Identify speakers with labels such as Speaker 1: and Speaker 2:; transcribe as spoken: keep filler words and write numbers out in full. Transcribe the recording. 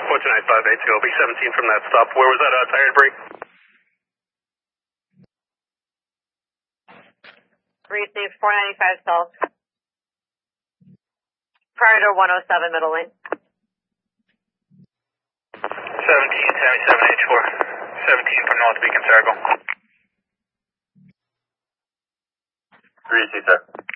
Speaker 1: four two nine five eight two, I'll be seventeen from that stop. Where was that uh, tire break?
Speaker 2: Received four ninety-five south. Prior to one oh seven middle lane.
Speaker 1: seventeen, seventy-seven H four. seventeen from North Beacon Circle.
Speaker 3: Three, sir.